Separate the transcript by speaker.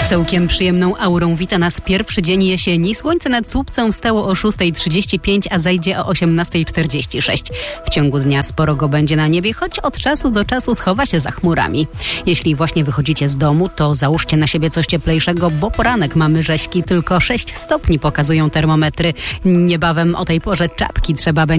Speaker 1: Całkiem przyjemną aurą wita nas pierwszy dzień jesieni. Słońce nad Słupcą wstało o 6:35, a zajdzie o 18:46. W ciągu dnia sporo go będzie na niebie, choć od czasu do czasu schowa się za chmurami. Jeśli właśnie wychodzicie z domu, to załóżcie na siebie coś cieplejszego, bo poranek mamy rześki, tylko 6 stopni pokazują termometry. Niebawem o tej porze czapki trzeba będzie